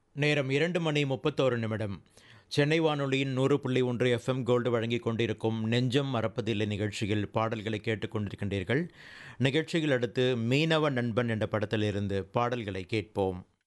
நேரம் 2 மணி 31 நிமிடம். சென்னை வானொலியின் 100.1 எஃப்எம் கோல்டு வழங்கிக் கொண்டிருக்கும் நெஞ்சம் மறப்பதில்லை நிகழ்ச்சியில் பாடல்களை கேட்டுக்கொண்டிருக்கின்றீர்கள். நிகழ்ச்சியில் அடுத்து மீனவ நண்பன் என்ற படத்திலிருந்து பாடல்களை கேட்போம்.